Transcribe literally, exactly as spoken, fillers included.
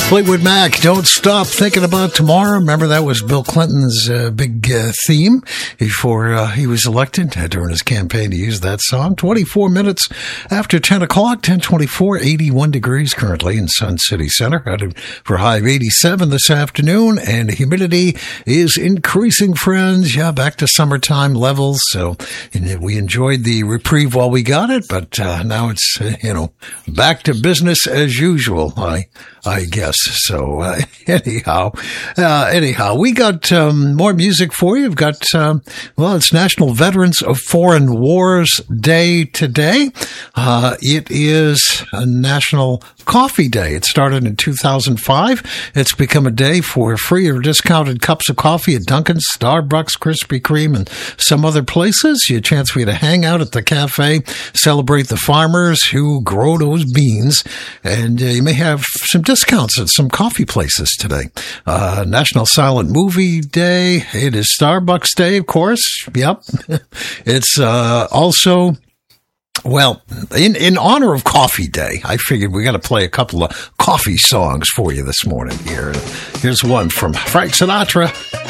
Fleetwood Mac, Don't Stop Thinking About Tomorrow. Remember, that was Bill Clinton's uh, big uh, theme before uh, he was elected, uh, during his campaign to use that song. twenty-four minutes after ten o'clock, ten twenty-four, eighty-one degrees currently in Sun City Center. Headed for high of eighty-seven this afternoon, and the humidity is increasing, friends. Yeah, back to summertime levels. So we enjoyed the reprieve while we got it, but uh, now it's, uh, you know, back to business as usual, I I guess. So uh, anyhow, uh, anyhow, we got um, more music for you. We've got, um, well, it's National Veterans of Foreign Wars Day today. Uh, it is a National Coffee Day. It started in two thousand five. It's become a day for free or discounted cups of coffee at Dunkin', Starbucks, Krispy Kreme, and some other places. You a chance for you to hang out at the cafe, celebrate the farmers who grow those beans, and uh, you may have some discounts at some coffee places today. Uh, National Silent Movie Day. It is Starbucks Day, of course. Yep. It's uh, also... Well, in, in honor of Coffee Day, I figured we got to play a couple of coffee songs for you this morning here. Here's one from Frank Sinatra.